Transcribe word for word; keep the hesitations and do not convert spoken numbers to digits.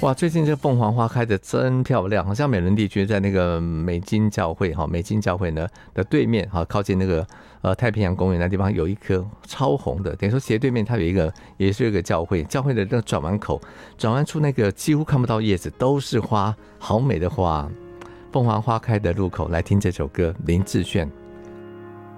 哇，最近这个凤凰花开的真漂亮，好像美仑地区在那个美金教会哈，美金教会呢的对面哈，靠近那个呃太平洋公园那地方有一棵超红的，等于说斜对面它有一个也是一个教会，教会的那个转弯口，转弯处那个几乎看不到叶子，都是花，好美的花。凤凰花开的路口，来听这首歌，林志炫。